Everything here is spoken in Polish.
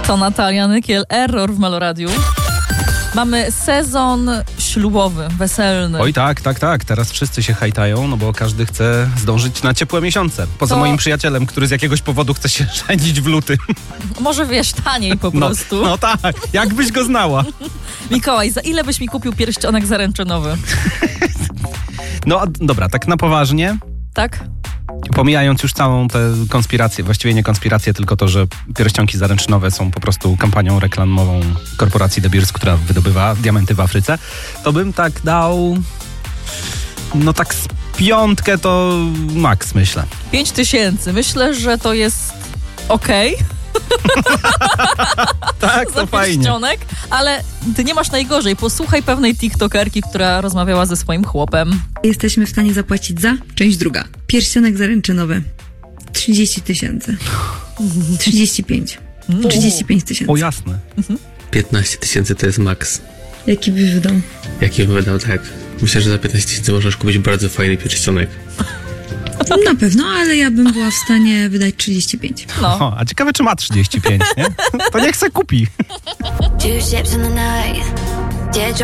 To Natalia Nykiel, Error w Meloradiu. Mamy sezon ślubowy, weselny. Oj tak. Teraz wszyscy się hajtają, no bo każdy chce zdążyć na ciepłe miesiące. Poza To- moim przyjacielem, który z jakiegoś powodu chce się żenić w lutym. Może wiesz, taniej po prostu. No tak, jakbyś go znała. Mikołaj, za ile byś mi kupił pierścionek zaręczynowy? No dobra, tak na poważnie, Tak? pomijając już całą tę konspirację, właściwie nie konspirację, tylko to, że pierścionki zaręczynowe są po prostu kampanią reklamową korporacji De Beers, która wydobywa diamenty w Afryce, to bym tak dał, no tak z 5 to maks, myślę. 5000. Myślę, że to jest okej. Tak, Za to fajnie. pierścionek, ale ty nie masz najgorzej. Posłuchaj pewnej tiktokerki, która rozmawiała ze swoim chłopem. Jesteśmy w stanie zapłacić za część druga. Pierścionek zaręczynowy. 30 000. 35. 35 000. O jasne. 15 000 to jest maks. Jaki byś wydał? Jaki bym wydał, tak. Myślę, że za 15 000 możesz kupić bardzo fajny pierścionek. Na pewno, ale ja bym była w stanie wydać 35. No. O, a ciekawe, czy ma 35, nie? To niech se kupi. Two ships in the night. Yeah,